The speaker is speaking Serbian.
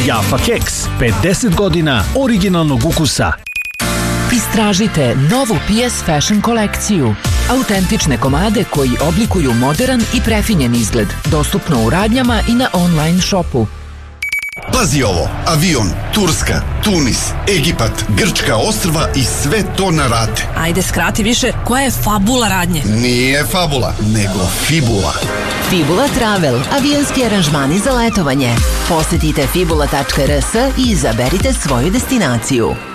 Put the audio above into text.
Jaffa keks, 50 godina originalnog ukusa. Istražite novu PS Fashion kolekciju. Autentične komade koji oblikuju modern i prefinjen izgled. Dostupno u radnjama i na online shopu. Pazi ovo, avion, Turska, Tunis, Egipat, Grčka ostrva i sve to na rate. Ajde, skrati više, koja je fabula radnje? Nije fabula, nego fibula. Fibula Travel, avionski aranžmani za letovanje. Posetite fibula.rs i izaberite svoju destinaciju.